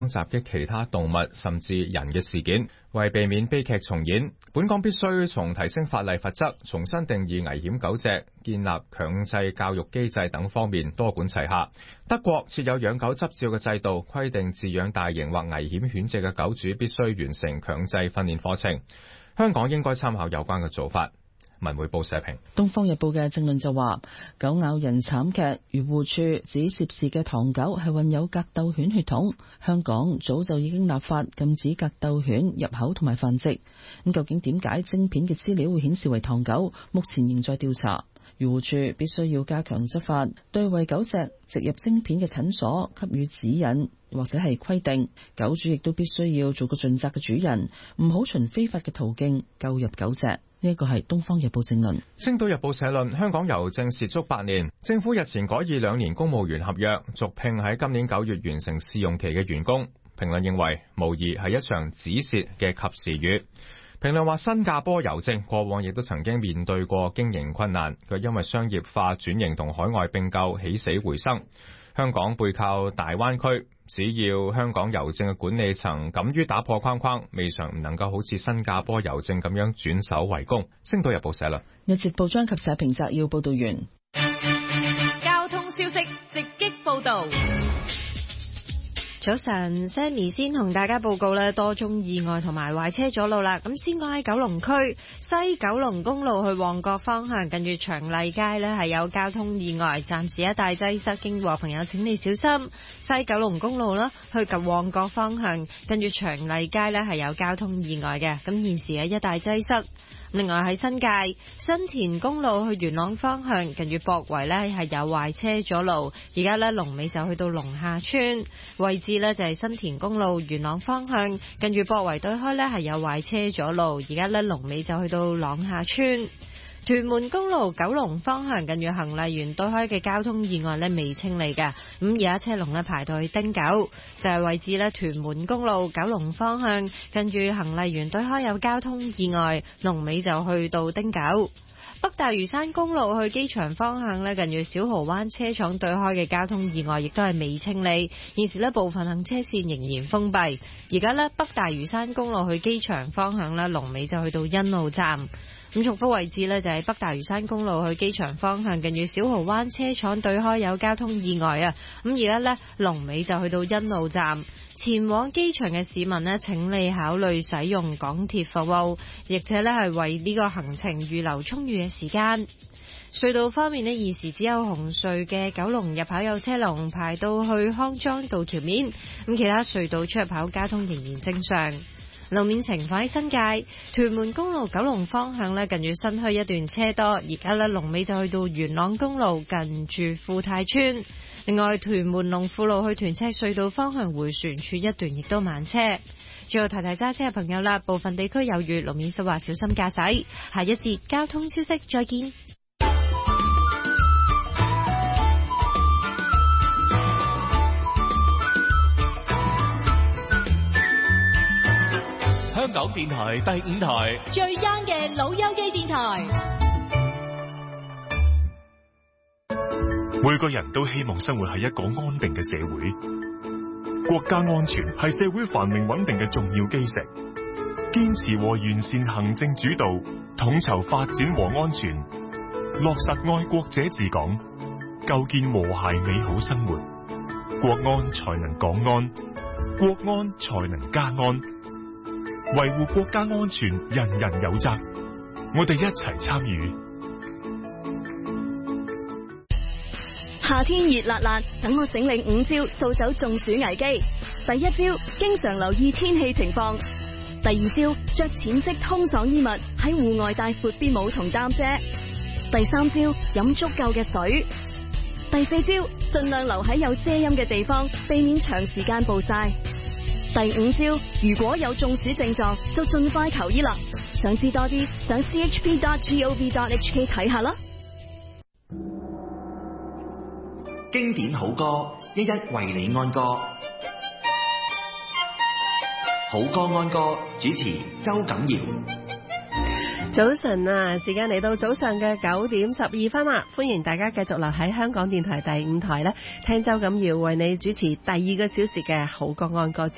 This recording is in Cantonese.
襲擊其他動物甚至人嘅事件。為避免悲劇重演，本港必須從提升法例罰則、重新定義危險狗隻、建立強制教育機制等方面多管齊下。德國設有養狗執照嘅制度，規定飼養大型或危險犬隻嘅狗主必須完成強制訓練課程。香港應該參考有關嘅做法。文匯報社評。 東方日報嘅政論就話，狗咬人慘劇，漁護處指涉事嘅唐狗係混有格鬥犬血統。香港早就已經立法禁止格鬥犬入口同埋繁殖。咁究竟點解晶片嘅資料會顯示為唐狗？目前仍在調查。漁護處必須要加強執法，對為狗隻植入晶片嘅診所給予指引或者係規定。狗主亦都必須要做個盡責嘅主人，唔好循非法嘅途徑購入狗隻。呢一個係《東方日報》正論。《 星島日報》社論：香港郵政蝕足8年，政府日前改以2年公務員合約續聘喺今年9月完成試用期嘅員工。評論認為，無疑係一場止蝕嘅及時雨。評論話，新加坡郵政過往亦都曾經面對過經營困難，佢因為商業化轉型同海外併購起死回生。香港背靠大灣區，只要香港郵政嘅管理層敢於打破框框，未嘗唔能夠好似新加坡郵政咁樣轉守為攻。星島日報社論。 日節報章及社評摘要報道完。 交通消息直擊報道。早晨 ，Sammy 先同大家報告咧，多宗意外同埋壞車阻路啦。咁先講喺九龍區西九龍公路去旺角方向，近住長麗街咧係有交通意外，暫時一帶擠塞，經過朋友請你小心。西九龍公路啦，去及旺角方向，近住長麗街咧係有交通意外嘅，咁現時一帶擠塞。另外喺新界新田公路去元朗方向，近住博圍呢係有壞車阻路，而家呢龍尾就去到龍下村位置呢，就係新田公路元朗方向，近住博圍對開呢係有壞車阻路，而家呢龍尾就去到朗下村。屯門公路九龍方向，近住恆麗園對開嘅交通意外呢未清理嘅，咁而家車龍呢排到去汀九，就係位置呢屯門公路九龍方向，近住恆麗園對開有交通意外，龍尾就去到汀九。北大嶼山公路去機場方向呢，近住小蠔灣車廠對開嘅交通意外亦都係未清理，現時呢部分行車線仍然封閉。而家呢北大嶼山公路去機場方向呢，龍尾就去到欣澳站。咁重複位置呢，就係北大嶼山公路去機場方向，近住小蠔灣車廠對開有交通意外啊！咁而家呢龍尾就去到欣澳站。前往機場嘅市民呢，請你考慮使用港鐵服務，亦且呢係為呢個行程預留充裕嘅時間。隧道方面呢，現時只有紅隧嘅九龍入口有車龍排到去康莊道橋面，咁其他隧道出入口交通仍然正常。路面情況喺新界屯門公路九龍方向呢，近住新墟一段車多，而家呢龍尾就去到元朗公路近住富泰村。另外屯門龍富路去屯赤隧道方向迴旋處一段亦都慢車。最後提提揸車嘅朋友啦，部分地區有雨，路面濕滑，小心駕駛。下一節交通消息再見。 香港電台第5台最 young 嘅老友記電台。 每個人都希望生活喺一個安定嘅社會，國家安全係社會繁榮穩定嘅重要基石。堅持和完善行政主導，統籌發展和安全，落實愛國者治港，構建和諧美好生活，國安才能港安，國安才能家安。維護國家安全，人人有責，我哋一齊參與。 夏天熱辣辣，等我醒領5招掃走中暑危機。第一招，經常留意天氣情況。第二招，着淺色通爽衣物，喺戶外帶闊啲帽同擔遮。第三招，飲足夠嘅水。第四招，盡量留喺有遮陰嘅地方，避免長時間暴曬。第5招，如果有中暑症狀，就盡快求醫啦。想知多啲，上 chp.gov.hk 睇下啦。 經典好歌，一一為你安歌。好歌安歌，主持周錦堯。 早晨啊，時間嚟到早上嘅9點12分啦，歡迎大家繼續留喺香港電台第5台咧，聽周錦堯為你主持第2個小時嘅好歌安歌節